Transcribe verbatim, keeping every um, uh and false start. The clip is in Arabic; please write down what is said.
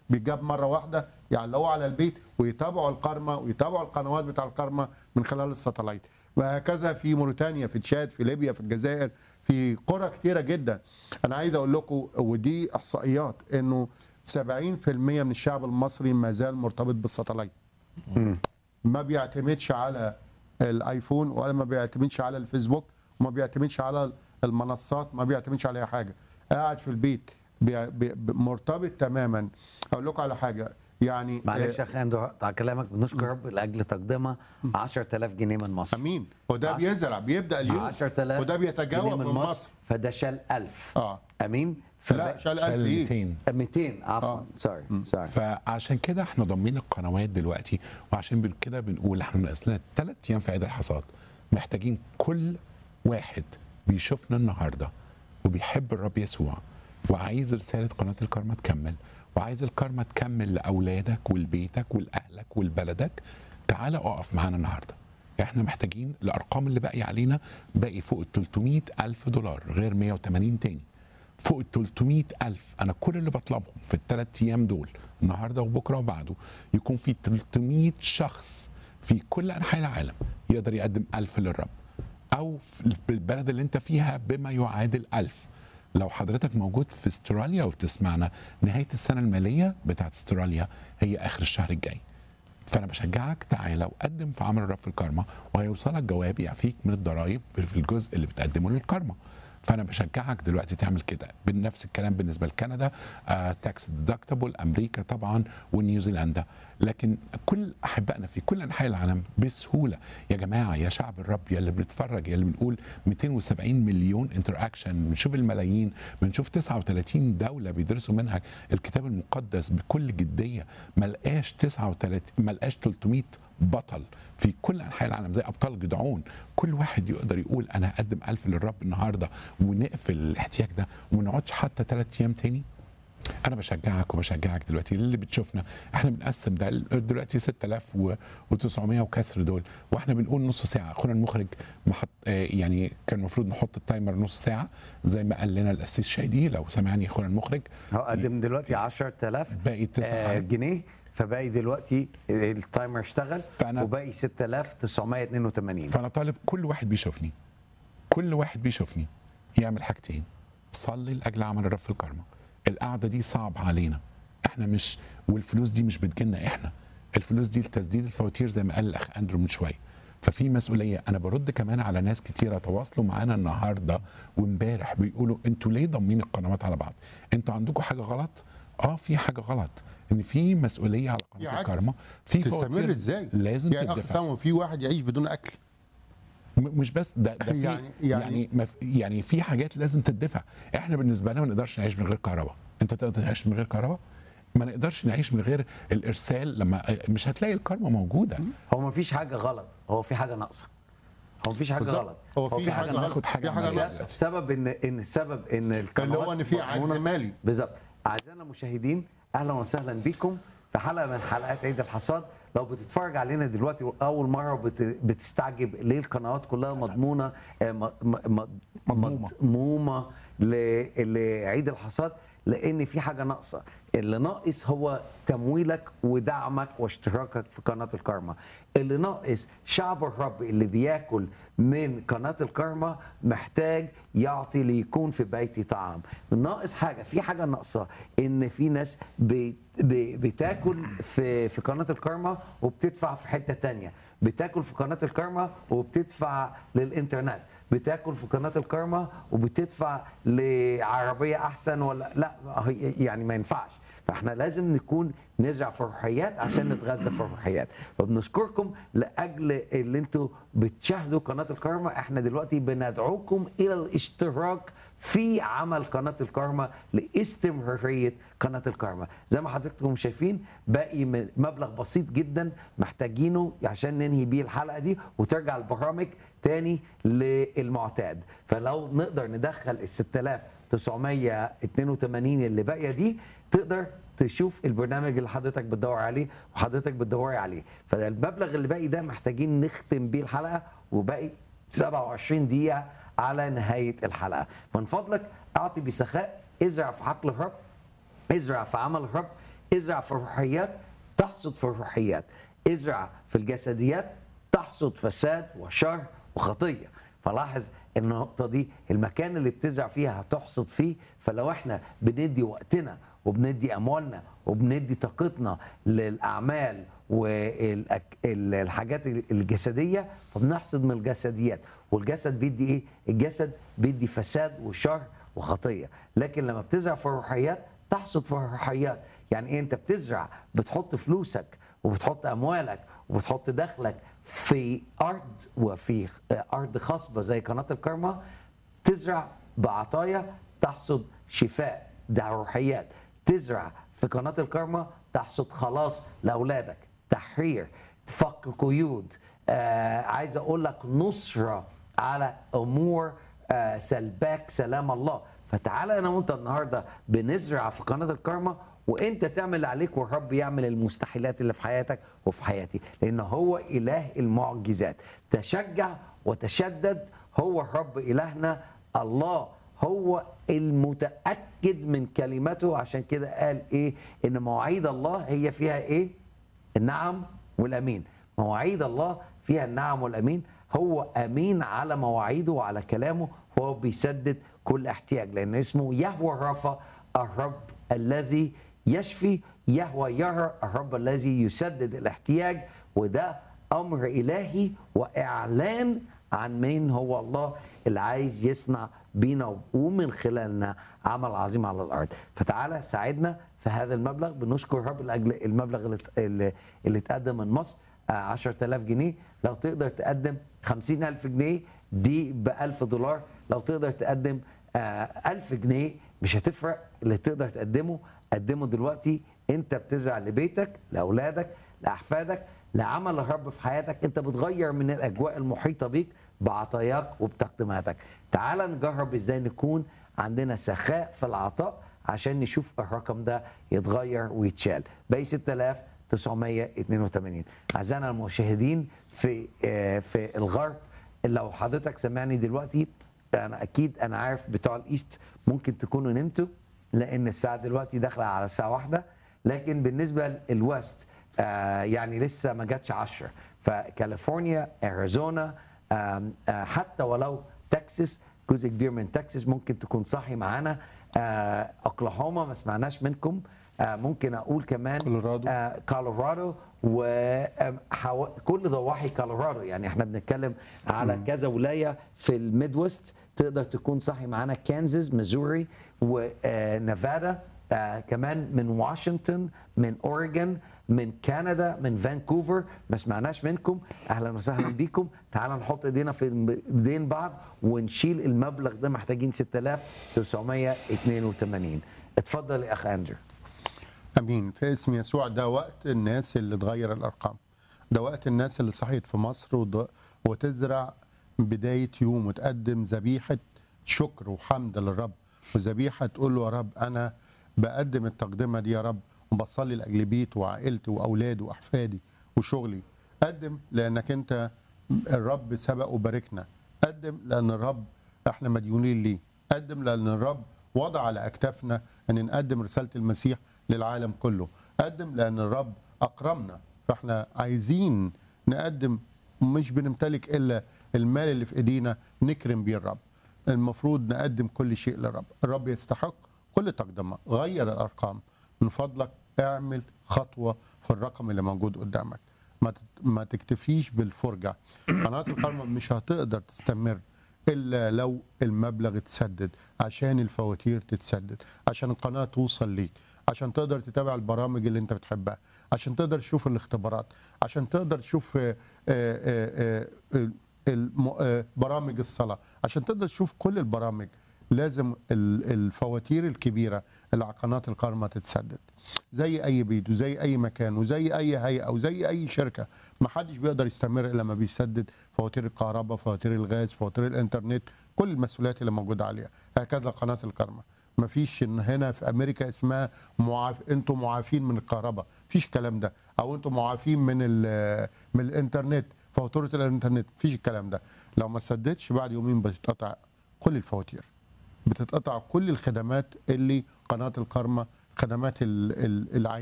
بيجاب مره واحده يعلقوه على البيت ويتابعوا القرمه ويتابعوا القنوات بتاع القرمه من خلال الساتلايت. وهكذا في موريتانيا، في تشاد، في ليبيا، في الجزائر، في قرى كتيره جدا. انا عايز اقول لكم ودي احصائيات انه سبعين في المية من الشعب المصري ما زال مرتبط بالساتلايت. ما بيعتمدش على الايفون ولا ما بيعتمدش على الفيسبوك وما بيعتمدش على المنصات، ما بيعتمدش على اي حاجه، قاعد في البيت بي بي مرتبط تماما. اقول لكم على حاجه يعني معلش يا اخي اندرو على كلامك، بنشكر رب لاجل تقديمها عشرة آلاف جنيه من مصر. امين. وده عشر- بيزرع بيبدا اليوم عشرة آلاف وده بيتجاوب جنيه من مصر. فده شال ألف. اه امين. لا شال ألف ايه ميتين. مئتين عفوا آه. سوري سوري. فعشان كده احنا ضامنين القنوات دلوقتي، وعشان بن- كده بنقول احنا ناقص لنا ثلاث ايام في عيد الحصاد. محتاجين كل واحد بيشوفنا النهارده وبيحب الرب يسوع وعايز رساله قناه الكرمه تكمل، وعايز الكرمه تكمل لاولادك ولبيتك ولاهلك ولبلدك، تعالى اقف معانا النهارده. احنا محتاجين الارقام اللي باقي علينا، باقي فوق ال ثلاثمائة الف دولار غير مئة وثمانين تاني، فوق ال ثلاثمائة ألف. أنا كل اللي بطلبهم في الثلاث أيام دول النهارده وبكره وبعده يكون في ثلاثمائة شخص في كل أنحاء العالم يقدر يقدم ألف للرب، أو في البلد اللي أنت فيها بما يعادل ألف. لو حضرتك موجود في استراليا وبتسمعنا، نهاية السنة المالية بتاعت استراليا هي آخر الشهر الجاي. فانا بشجعك تعالى وقدم في عمل الرب في الكرمه، وهيوصلك جواب يعفيك من الضرائب في الجزء اللي بتقدمه للكرمه. فانا بشجعك دلوقتي تعمل كده. بنفس الكلام بالنسبه لكندا، تاكس ديدكتبل، امريكا طبعا ونيوزيلندا، لكن كل احبائنا في كل انحاء العالم بسهوله. يا جماعه يا شعب الرب، يا اللي بنتفرج، يا اللي بنقول مئتين وسبعين مليون انتراكشن، بنشوف الملايين، بنشوف تسعة وثلاثين دوله بيدرسوا منها الكتاب المقدس بكل جديه. ما لقاش تسعة وثلاثين، ما لقاش ثلاثمائة بطل في كل انحاء العالم زي ابطال جدعون. كل واحد يقدر يقول انا هقدم ألف للرب النهارده، ونقفل الاحتياج ده وما نقعدش حتى ثلاث ايام تاني. انا بشجعك وبشجعك دلوقتي اللي بتشوفنا، احنا بنقسم ده دلوقتي ستة آلاف وتسعمائة وكسر دول، واحنا بنقول نص ساعه. اخونا المخرج محط يعني كان المفروض نحط التايمر نص ساعه زي ما قال لنا القسيس شادي، لو سمعني اخونا المخرج. هو قدم دلوقتي عشرة آلاف باقي تسعة آه جنيه، فباقي دلوقتي التايمر اشتغل فأنا- وباقي ستة آلاف وتسعمائة واثنين وثمانين. فانا طالب كل واحد بيشوفني، كل واحد بيشوفني يعمل حاجتين: صلي لاجل عمل الرب في الكرمه. القعده دي صعب علينا احنا، مش والفلوس دي مش بتجيلنا احنا، الفلوس دي لتسديد الفواتير زي ما قال الاخ اندرو من شويه. ففي مسؤوليه. انا برد كمان على ناس كتيره تواصلوا معانا النهارده وامبارح بيقولوا انتوا ليه ضامنين القنوات على بعض؟ انتوا عندكم حاجه غلط؟ اه في حاجه غلط، ان في مسؤوليه على في قناه عجز. الكرمه، في تستمر فواتير ازاي؟ لازم يعني اخ تدفع. سامو في واحد يعيش بدون اكل. م- مش بس ده, ده في يعني- يعني يعني- يعني, مف- يعني في حاجات لازم تدفع. احنا بالنسبه لنا ما نقدرش نعيش من غير كهرباء. انت تقدر تعيش من غير كهرباء؟ ما نقدرش نعيش من غير الارسال. لما مش هتلاقي الكارما موجوده. هو ما فيش حاجه غلط، هو في حاجه ناقصه. هو ما فيش حاجه بالظبط. غلط، هو في حاجة ناقصة. غلط. حاجة في حاجة ناقصة. ناقصة. السبب ان ان السبب ان القنوات اللي هو ان في عجز مضمونة. مالي. بالظبط. اعزائنا المشاهدين، اهلا وسهلا بكم في حلقه من حلقات عيد الحصاد. لو بتتفرج علينا دلوقتي اول مره بت- بتستعجب ليه القنوات كلها مضمونه آه، م- م- مضمومة. مضمومه ل- لعيد الحصاد، لان في حاجه ناقصه. اللي ناقص هو تمويلك ودعمك واشتراكك في قناه الكارما. اللي ناقص شعب الرب اللي بياكل من قناه الكارما محتاج يعطي ليكون في بيتي طعام. ناقص حاجه، في حاجه ناقصه، ان في ناس بي بي بتاكل في في قناه الكارما وبتدفع في حته تانية، بتاكل في قناه الكارما وبتدفع للانترنت، بتاكل في قناه الكارما وبتدفع لعربيه احسن ولا لا، يعني ما ينفعش. فاحنا لازم نكون نزرع في الروحيات عشان نتغذى في الروحيات. وبنشكركم لاجل اللي انتوا بتشاهدوا قناه الكارما. احنا دلوقتي بندعوكم الى الاشتراك في عمل قناه الكارما لاستمراريه قناه الكارما. زي ما حضراتكم شايفين باقي من مبلغ بسيط جدا محتاجينه عشان ننهي بيه الحلقه دي وترجع البرامج تاني للمعتاد. فلو نقدر ندخل ال ستة آلاف وتسعمائة واثنين وثمانين اللي باقيه دي، تقدر تشوف البرنامج اللي حضرتك بتدور عليه وحضرتك بتدوري عليه. فالمبلغ اللي باقي ده محتاجين نختم بيه الحلقه، وباقي سبعة وعشرين دقيقه على نهايه الحلقه. فمن فضلك اعطي بسخاء، ازرع في حقل الرب، ازرع في عمل الرب، ازرع في الروحيات تحصد في الروحيات، ازرع في الجسديات تحصد فساد وشر وخطيه. فلاحظ النقطه دي، المكان اللي بتزرع فيها هتحصد فيه. فلو احنا بندي وقتنا وبندي اموالنا وبندي طاقتنا للاعمال والحاجات الجسديه، فبنحصد من الجسديات. والجسد بيدي ايه؟ الجسد بيدي فساد وشر وخطيه. لكن لما بتزرع في الروحيات تحصد في الروحيات. يعني ايه؟ انت بتزرع، بتحط فلوسك وبتحط اموالك وبتحط دخلك في ارض، وفي ارض خصبه زي قناه الكرمة، تزرع بعطايا تحصد شفاء، ده روحيات. تزرع في قناه الكرمة تحصد خلاص لاولادك، تحرير، تفك قيود، آه عايز اقول لك نصره على امور آه سلباك سلام الله. فتعالى انا وانت النهارده بنزرع في قناه الكرمة، وانت تعمل اللي عليك والرب يعمل المستحيلات اللي في حياتك وفي حياتي، لان هو اله المعجزات. تشجع وتشدد، هو الرب الهنا الله، هو المتاكد من كلمته. عشان كده قال ايه؟ ان مواعيد الله هي فيها ايه؟ النعم والامين. مواعيد الله فيها النعم والامين. هو امين على مواعيده وعلى كلامه، هو بيسدد كل احتياج، لان اسمه يهوه الرافع، الرب الذي يشفي، يهوه يرى، الرب الذي يسدد الاحتياج. وده امر الهي واعلان عن مين هو الله اللي عايز يصنع بينا ومن خلالنا عمل عظيم على الارض. فتعالى ساعدنا في هذا المبلغ. بنشكر الرب لاجل المبلغ اللي اللي اتقدم من مصر عشرة آلاف جنيه. لو تقدر تقدم خمسين ألف جنيه دي ب ألف دولار. لو تقدر تقدم ألف جنيه مش هتفرق، اللي تقدر تقدمه قدمه دلوقتي. انت بتزرع لبيتك، لاولادك، لاحفادك، لعمل الرب في حياتك. انت بتغير من الاجواء المحيطه بيك بعطاياك وبتقديماتك. تعال نجرب ازاي نكون عندنا سخاء في العطاء عشان نشوف الرقم ده يتغير ويتشال. باقي ستة آلاف وتسعمية اتنين وتمانين. اعزائنا المشاهدين في في الغرب، لو حضرتك سمعني دلوقتي، انا اكيد انا عارف بتوع الايست ممكن تكونوا نمتوا لان الساعه دلوقتي داخله على الساعه واحدة، لكن بالنسبه للويست آه يعني لسه ما جاتش عشرة. فكاليفورنيا، اريزونا، آه آه حتى ولو تكساس، جزء كبير من تكساس ممكن تكون صاحي معانا. آه اوكلاهوما ما سمعناش منكم. آه ممكن اقول كمان كولورادو. آه كولورادو وكل ضواحي كولورادو. يعني احنا بنتكلم على كذا ولايه في الميد ويست تقدر تكون صاحي معانا. كانزاس، ميزوري، ونيفادا، آه كمان من واشنطن، من اوريجون، من كندا، من فانكوفر. ما سمعناش منكم، اهلا وسهلا بيكم. تعالوا نحط ايدينا في ايدين بعض ونشيل المبلغ ده. محتاجين ستة آلاف وتسعمية اتنين وتمانين. اتفضل يا اخ اندرو. امين. في اسم يسوع، ده وقت الناس اللي تغير الارقام، ده وقت الناس اللي صحيت في مصر وض- وتزرع بدايه يوم وتقدم ذبيحه شكر وحمد للرب، وذبيحه تقول له يا رب انا بقدم التقدمه دي يا رب، وبصلي لاجل بيتي وعائلتي واولادي واحفادي وشغلي. قدم لانك انت الرب سبق وباركنا. قدم لان الرب احنا مديونين ليه. قدم لان الرب وضع على اكتافنا ان نقدم رساله المسيح للعالم كله. قدم لان الرب اكرمنا، فاحنا عايزين نقدم. مش بنمتلك الا المال اللي في ايدينا نكرم بيه الرب. المفروض نقدم كل شيء للرب. الرب يستحق كل تقدمه. غير الارقام من فضلك، اعمل خطوه في الرقم اللي موجود قدامك. ما ما تكتفيش بالفرجه. قناه الكرمة مش هتقدر تستمر الا لو المبلغ اتسدد، عشان الفواتير تتسدد، عشان القناه توصل ليك، عشان تقدر تتابع البرامج اللي انت بتحبها، عشان تقدر تشوف الاختبارات، عشان تقدر تشوف آه، آه، آه، الم- آه، برامج الصلاه، عشان تقدر تشوف كل البرامج. لازم ال- الفواتير الكبيره اللي على قناه الكرمة تتسدد. زي اي بيت وزي اي مكان وزي اي هيئه وزي اي شركه، ما حدش بيقدر يستمر الا لما بيسدد فواتير الكهرباء، فواتير الغاز، فواتير الانترنت، كل المسؤوليات اللي موجوده عليها. هكذا قناه الكرمة. ما فيش ان هنا في امريكا اسمها معاف... انتم معافين من الكهرباء، فيش الكلام ده. او انتم معافين من ال... من الانترنت، فاتوره الانترنت، فيش الكلام ده. لو ما سددش بعد يومين بتتقطع كل الفواتير، بتتقطع كل الخدمات اللي قناه الكرمة، خدمات ال... ال... العين